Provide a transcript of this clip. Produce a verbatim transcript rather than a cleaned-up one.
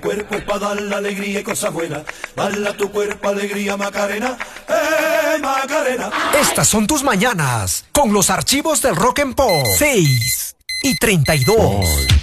cuerpo es para dar la alegría y cosas buenas. Dale a tu cuerpo alegría, Macarena, eh, Macarena. Estas son tus mañanas con los archivos del Rock and Pop. seis y treinta y dos.